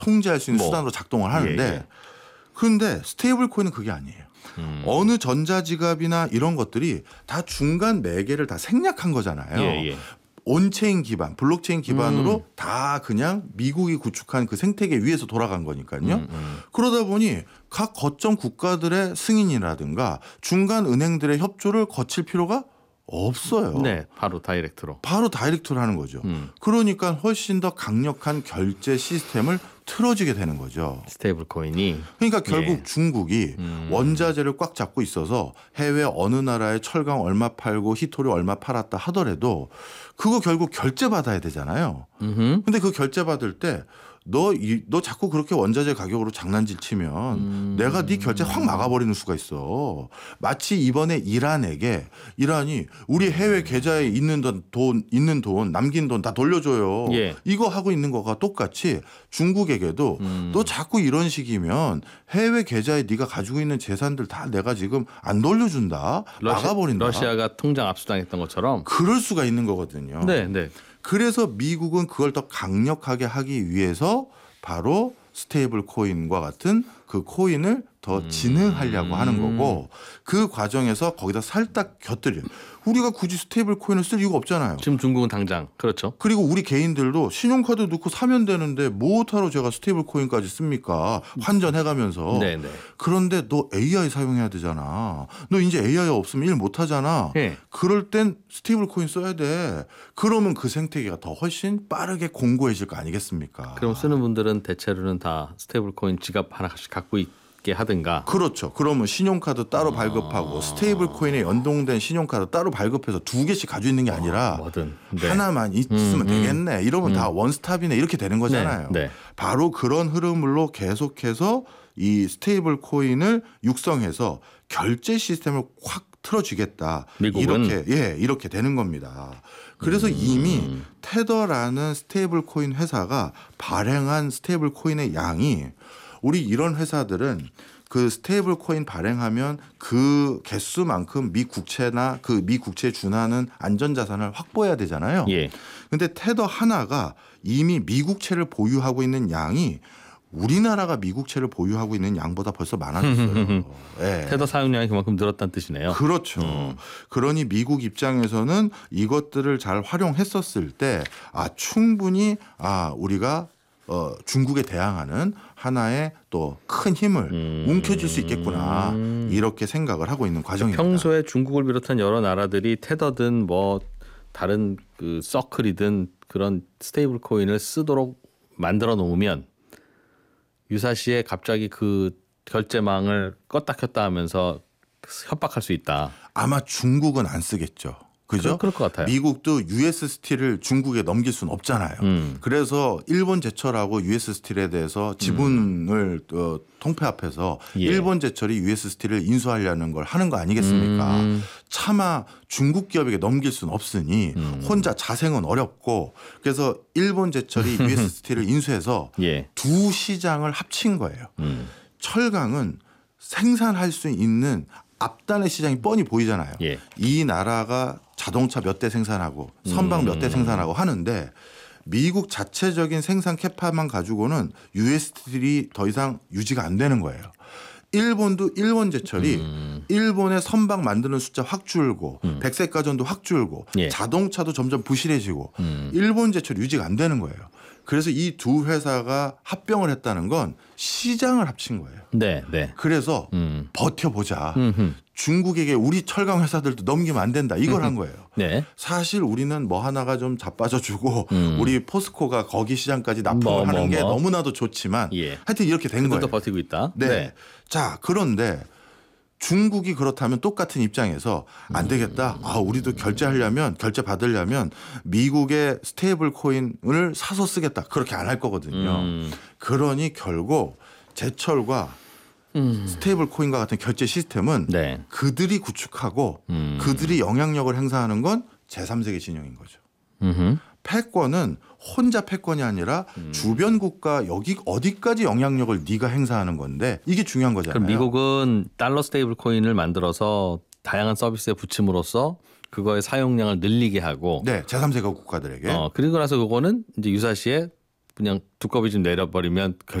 통제할 수 있는 수단으로 작동을 하는데 예. 그런데 스테이블 코인은 그게 아니에요. 어느 전자지갑이나 이런 것들이 다 중간 매개를 다 생략한 거잖아요. 예. 온체인 기반, 블록체인 기반으로 다 그냥 미국이 구축한 그 생태계 위에서 돌아간 거니까요. 그러다 보니 각 거점 국가들의 승인이라든가 중간 은행들의 협조를 거칠 필요가 없어요. 네, 바로 다이렉트로. 바로 다이렉트로 하는 거죠. 그러니까 훨씬 더 강력한 결제 시스템을 틀어지게 되는 거죠. 스테이블 코인이. 그러니까 결국 중국이 원자재를 꽉 잡고 있어서 해외 어느 나라에 철강 얼마 팔고 히토리 얼마 팔았다 하더라도 그거 결국 결제 받아야 되잖아요. 근데 그 결제 받을 때 너 자꾸 그렇게 원자재 가격으로 장난질 치면 내가 네 결제 확 막아버리는 수가 있어. 마치 이번에 이란이 우리 해외 계좌에 있는 돈 남긴 돈 다 돌려줘요. 예. 이거 하고 있는 거가 똑같이 중국에게도 너 자꾸 이런 식이면 해외 계좌에 네가 가지고 있는 재산들 다 내가 지금 안 돌려준다. 막아버린다. 러시아가 통장 압수당했던 것처럼. 그럴 수가 있는 거거든요. 네. 그래서 미국은 그걸 더 강력하게 하기 위해서 바로 스테이블 코인과 같은 그 코인을 더 진흥하려고 하는 거고 그 과정에서 거기다 살짝 곁들여요. 우리가 굳이 스테이블 코인을 쓸 이유가 없잖아요. 지금 중국은 당장. 그렇죠. 그리고 우리 개인들도 신용카드 넣고 사면 되는데 뭐하러 제가 스테이블 코인까지 씁니까? 환전해가면서. 네네. 그런데 너 AI 사용해야 되잖아. 너 이제 AI 없으면 일 못하잖아. 네. 그럴 땐 스테이블 코인 써야 돼. 그러면 그 생태계가 더 훨씬 빠르게 공고해질 거 아니겠습니까? 그럼 쓰는 분들은 대체로는 다 스테이블 코인 지갑 하나씩 갖고 있게 하든가. 그렇죠. 그러면 신용카드 따로 발급하고 스테이블 코인에 연동된 신용카드 따로 발급해서 2개씩 가지고 있는 게 아니라 뭐든. 네. 하나만 있으면 되겠네. 이러면 다 원스톱이네. 이렇게 되는 거잖아요. 네. 바로 그런 흐름으로 계속해서 이 스테이블 코인을 육성해서 결제 시스템을 확 틀어주겠다. 미국은? 이렇게 되는 겁니다. 그래서 이미 테더라는 스테이블 코인 회사가 발행한 스테이블 코인의 양이 우리 이런 회사들은 그 스테이블 코인 발행하면 그 개수만큼 미 국채나 그 미 국채에 준하는 안전자산을 확보해야 되잖아요. 예. 근데 테더 하나가 이미 미국채를 보유하고 있는 양이 우리나라가 미국채를 보유하고 있는 양보다 벌써 많아졌어요. 네. 테더 사용량이 그만큼 늘었다는 뜻이네요. 그렇죠. 그러니 미국 입장에서는 이것들을 잘 활용했었을 때 충분히 우리가 중국에 대항하는 하나의 또 큰 힘을 움켜쥘 수 있겠구나 이렇게 생각을 하고 있는 과정입니다. 평소에 중국을 비롯한 여러 나라들이 테더든 뭐 다른 그 서클이든 그런 스테이블 코인을 쓰도록 만들어 놓으면 유사시에 갑자기 그 결제망을 껐다 켰다 하면서 협박할 수 있다. 아마 중국은 안 쓰겠죠. 그죠? 그럴 것 같아요. 미국도 US 스틸을 중국에 넘길 수는 없잖아요. 그래서 일본 제철하고 US 스틸에 대해서 지분을 통폐합해서 예. 일본 제철이 US 스틸을 인수하려는 걸 하는 거 아니겠습니까? 차마 중국 기업에게 넘길 수는 없으니 혼자 자생은 어렵고 그래서 일본 제철이 US 스틸을 인수해서 예. 두 시장을 합친 거예요. 철강은 생산할 수 있는 앞단의 시장이 뻔히 보이잖아요. 예. 이 나라가 자동차 몇 대 생산하고 선박 몇 대 생산하고 하는데 미국 자체적인 생산 캐파만 가지고는 USD들이 더 이상 유지가 안 되는 거예요. 일본도 일본 제철이 일본의 선박 만드는 숫자 확 줄고 백색 가전도 확 줄고 예. 자동차도 점점 부실해지고 일본 제철 유지가 안 되는 거예요. 그래서 이 두 회사가 합병을 했다는 건 시장을 합친 거예요. 네. 그래서 버텨보자. 중국에게 우리 철강 회사들도 넘기면 안 된다. 이걸 한 거예요. 네. 사실 우리는 뭐 하나가 좀 자빠져주고 우리 포스코가 거기 시장까지 납품을 하는 게 너무나도 좋지만 예. 하여튼 이렇게 된 거예요. 또 버티고 있다. 네. 자, 그런데 중국이 그렇다면 똑같은 입장에서 안 되겠다. 우리도 결제 받으려면 미국의 스테이블 코인을 사서 쓰겠다. 그렇게 안 할 거거든요. 그러니 결국 제철과 스테이블 코인과 같은 결제 시스템은 네. 그들이 구축하고 그들이 영향력을 행사하는 건 제3세계 진영인 거죠. 패권은 혼자 패권이 아니라 주변 국가 여기 어디까지 영향력을 네가 행사하는 건데 이게 중요한 거잖아요. 그럼 미국은 달러 스테이블 코인을 만들어서 다양한 서비스에 붙임으로써 그거의 사용량을 늘리게 하고 네, 제3세계 국가들에게 그리고 나서 그거는 이제 유사시에 그냥 두꺼비 좀 내려버리면